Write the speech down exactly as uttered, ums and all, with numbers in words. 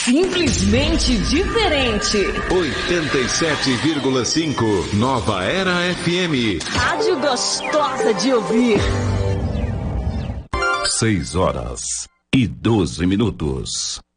Simplesmente diferente. oitenta e sete vírgula cinco Nova Era F M. Rádio gostosa de ouvir. Seis horas e doze minutos.